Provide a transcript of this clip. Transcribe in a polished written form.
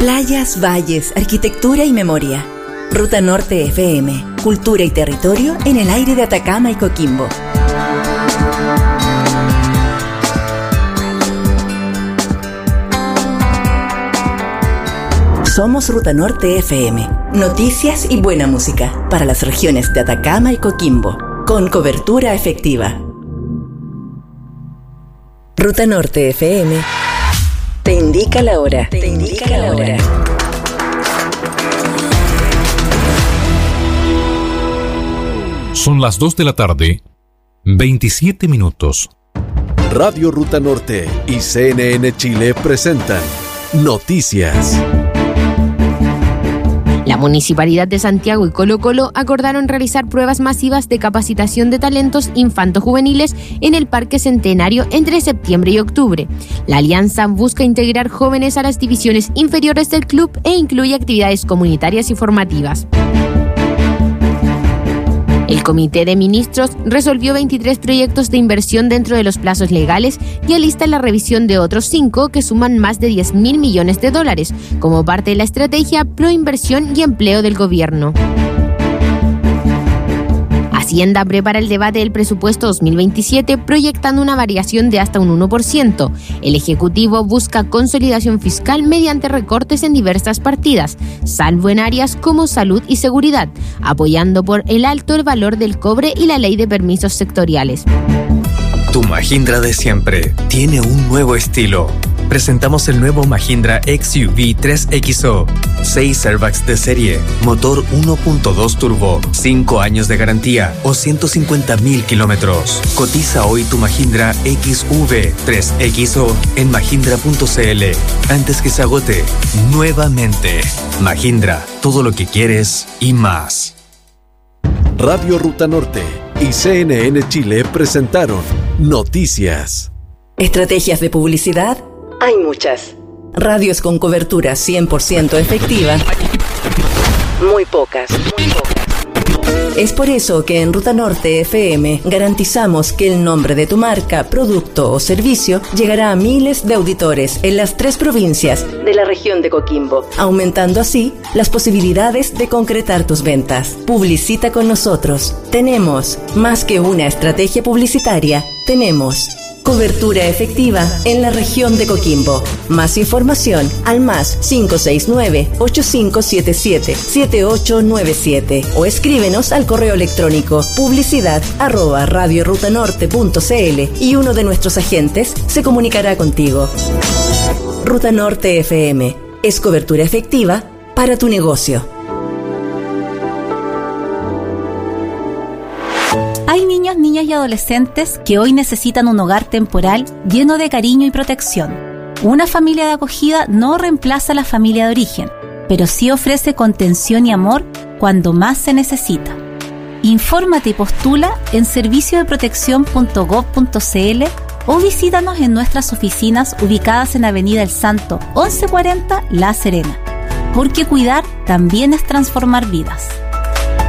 Playas, valles, arquitectura y memoria. Ruta Norte FM, cultura y territorio en el aire de Atacama y Coquimbo. Somos Ruta Norte FM, noticias y buena música para las regiones de Atacama y Coquimbo, con cobertura efectiva. Ruta Norte FM te indica la hora. Son las 2 de la tarde, 27 minutos. Radio Ruta Norte y CNN Chile presentan Noticias. La Municipalidad de Santiago y Colo-Colo acordaron realizar pruebas masivas de capacitación de talentos infanto-juveniles en el Parque Centenario entre septiembre y octubre. La alianza busca integrar jóvenes a las divisiones inferiores del club e incluye actividades comunitarias y formativas. El Comité de Ministros resolvió 23 proyectos de inversión dentro de los plazos legales y alista la revisión de otros 5 que suman más de 10.000 millones de dólares, como parte de la estrategia Pro Inversión y Empleo del gobierno. Hacienda prepara el debate del presupuesto 2027 proyectando una variación de hasta un 1%. El Ejecutivo busca consolidación fiscal mediante recortes en diversas partidas, salvo en áreas como salud y seguridad, apoyando por el alto valor del cobre y la ley de permisos sectoriales. Tu Mahindra de siempre tiene un nuevo estilo. Presentamos el nuevo Mahindra XUV 3XO. 6 airbags de serie, motor 1.2 turbo, 5 años de garantía o 150.000 kilómetros. Cotiza hoy tu Mahindra XUV 3XO en mahindra.cl antes que se agote nuevamente. Mahindra, todo lo que quieres y más. Radio Ruta Norte y CNN Chile presentaron Noticias. Estrategias de publicidad hay muchas. Radios con cobertura 100% efectiva, muy pocas. Es por eso que en Ruta Norte FM garantizamos que el nombre de tu marca, producto o servicio llegará a miles de auditores en las 3 provincias de la región de Coquimbo, aumentando así las posibilidades de concretar tus ventas. Publicita con nosotros. Tenemos más que una estrategia publicitaria, tenemos cobertura efectiva en la región de Coquimbo. Más información al más 569-8577-7897 o escríbenos al correo electrónico publicidad@radiorutanorte.cl y uno de nuestros agentes se comunicará contigo. Ruta Norte FM es cobertura efectiva para tu negocio. Hay niños, niñas y adolescentes que hoy necesitan un hogar temporal lleno de cariño y protección. Una familia de acogida no reemplaza a la familia de origen, pero sí ofrece contención y amor cuando más se necesita. Infórmate y postula en serviciodeprotección.gov.cl o visítanos en nuestras oficinas ubicadas en Avenida El Santo, 1140 La Serena. Porque cuidar también es transformar vidas.